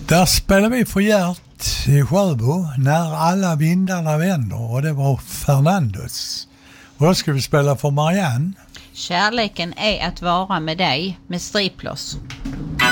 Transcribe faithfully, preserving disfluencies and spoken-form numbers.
Där spelade vi för Gert i Sjöbo när alla vindarna vänder, och det var Fernandes. Och då ska vi spela för Marianne. Kärleken är att vara med dig med Striplers.